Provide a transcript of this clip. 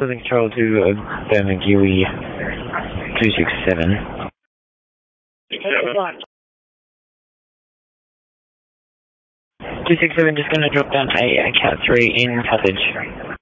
Southern Control to Bermagui 267. 267, just going to drop down a Cat 3 in passage.